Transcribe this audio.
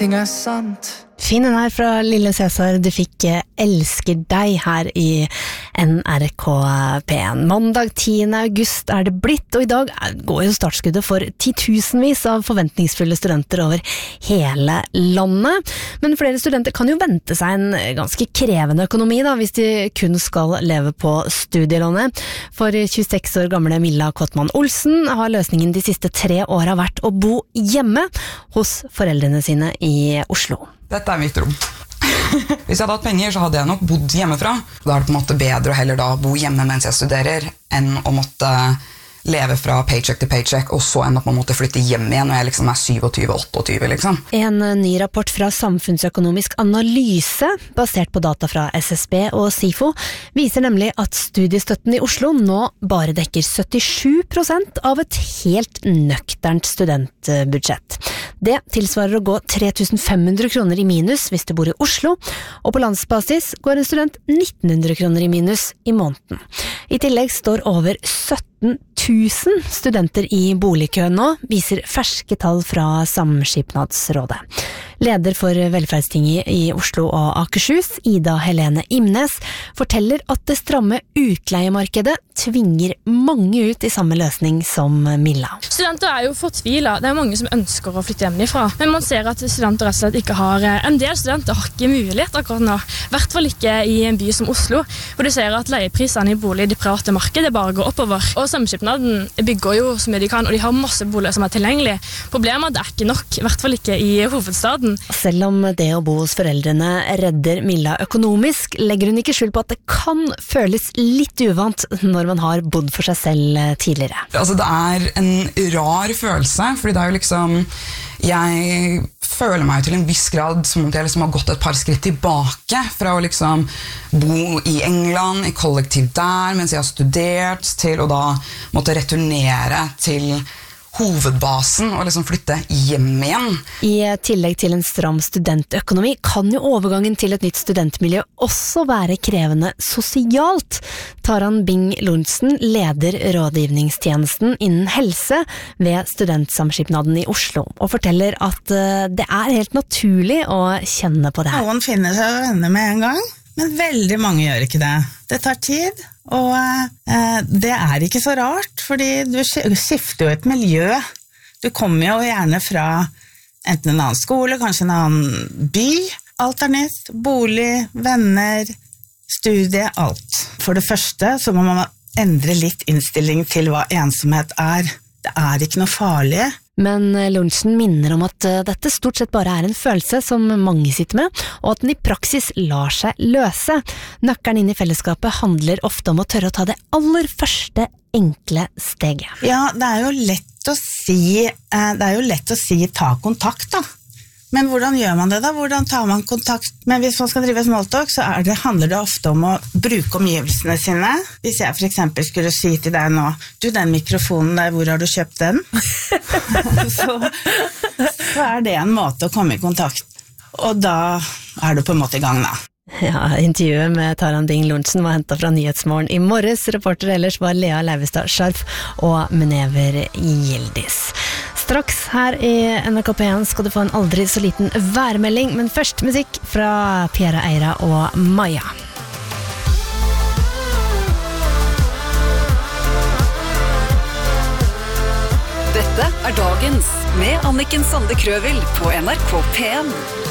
Ting sant. Fin den her fra Lille Cæsar, du fikk Elsker deg her i NRK P1. Mandag 10. august er det blitt, og i dag går jo startskuddet for titusenvis av forventningsfulle studenter over hele landet. Men flere studenter kan jo vente seg en ganske krevende økonomi da, hvis de kun skal leve på studielånet. For 26 år gamle Milla Kottmann Olsen har løsningen de siste 3 årene vært å bo hjemme hos foreldrene sine i Oslo. Dette mitt rom. Hvis jeg hadde hatt penger, så hadde jeg nok bodd hjemmefra. Da er det på en måte bedre å heller da bo hjemme mens jeg studerer, enn å måtte leve fra paycheck til paycheck, og så ende opp med å måtte flytte hjem igjen når jeg liksom er 27-28 liksom. En ny rapport fra Samfunnsøkonomisk Analyse, basert på data fra SSB og SIFO, viser nemlig at studiestøtten i Oslo nå bare dekker 77% av et helt nøkternt studentbudsjett. Det tilsvarer å gå 3.500 kroner i minus hvis du bor i Oslo, og på landsbasis går en student 1.900 kroner i minus i måneden. I tillegg står over 17 000 studenter i boligkø nå, viser ferske tall fra Samskipnadsrådet. Leder for velferdstinget i Oslo og Akershus, Ida Helene Imnes, forteller at det stramme utleiemarkedet tvinger mange ut i samme løsning som Milla. Studenter er jo fortvilet. Det er mange som ønsker å flytte hjemmefra. Men man ser at studenter rett og slett ikke har... En del studenter har ikke mulighet akkurat nå. I hvert fall ikke i en by som Oslo, hvor du ser at leieprisene i bolig i det private markedet bare går oppover. Og Samskipnaden bygger jo så mye de kan, og de har masse boliger som er tilgjengelig. Problemet er at det er ikke nok, i hvert fall ikke i hovedstaden. Selv om det å bo hos foreldrene redder Milla økonomisk, legger hun ikke skjul på at det kan føles litt uvant når man har bodd for seg selv tidligere. Altså det er en rar følelse, fordi det er jo liksom... Jeg føler meg til en viss grad som om jeg liksom har gått et par skritt tilbake fra å liksom bo i England, i kollektiv der, mens jeg har studert, til å da måtte returnere til hovedbasen og liksom flytte hjem igjen. I tillegg til en stram studentøkonomi kan jo overgangen til et nytt studentmiljø også være krevende sosialt. Taran Bing Lorentzen leder rådgivningstjenesten innen helse ved Studentsamskipnaden i Oslo, og forteller at det er helt naturlig å kjenne på det her. Noen finner seg venner med en gang, men veldig mange gjør ikke det. Det tar tid, og det er ikke så rart, fordi du skifter jo et miljø. Du kommer jo gjerne fra enten en annen skole, kanskje en annen by. Alt er nytt, bolig, venner, studie, alt. For det første så må man endre litt innstilling til hva ensomhet er. Det er ikke noe farlig. Men Lorentzen minner om at dette stort sett bare er en følelse som mange sitter med, og at den i praksis lar seg løse. Nøkkelen inn i fellesskapet handler ofte om å tørre å ta det aller første enkle steget. Ja, det er jo lett å si ta kontakt da. Men hvordan gjør man det da? Hvordan tar man kontakt? Men hvis man skal drive smalltalk, så handler det ofte om å bruke omgivelsene sine. Hvis jeg for eksempel skulle si til deg nå, du, den mikrofonen der, hvor har du kjøpt den? så er det en måte å komme i kontakt. Og da er du på en måte i gang da. Ja, intervjuet med Taran Bing Lorentzen var hentet fra Nyhetsmorgen i morges. Reporter ellers var Lea Leivestad Scharf og Munever Gildis. Straks her i NRK P1 skal du få en aldri så liten værmelding, men først musikk fra Piera Eira og Maja. Dette er Dagens med Anniken Sande Krøvel på NRK P1.